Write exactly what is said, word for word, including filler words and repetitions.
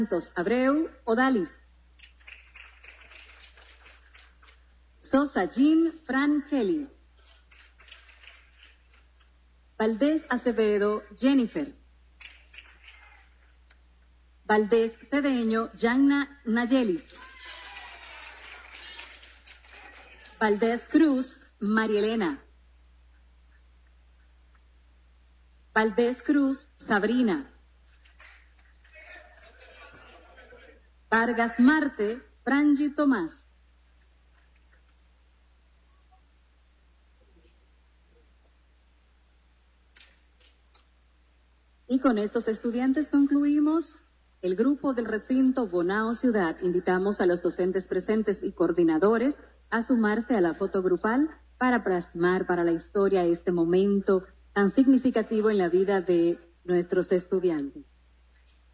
Santos Abreu Odalis. Sosa Jean Fran Kelly. Valdés Acevedo Jennifer. Valdés Cedeño Yanna Nayelis. Valdés Cruz María Elena. Valdés Cruz Sabrina. Vargas Marte Frangi Tomás. Y con estos estudiantes concluimos el grupo del recinto Bonao Ciudad. Invitamos a los docentes presentes y coordinadores a sumarse a la foto grupal para plasmar para la historia este momento tan significativo en la vida de nuestros estudiantes.